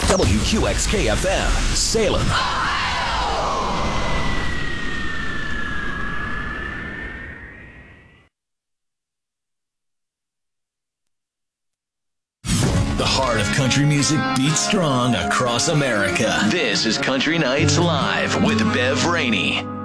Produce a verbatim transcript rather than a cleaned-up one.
W Q X K F M, Salem. The heart of country music beats strong across America. This is Country Nights Live with Bev Rainey.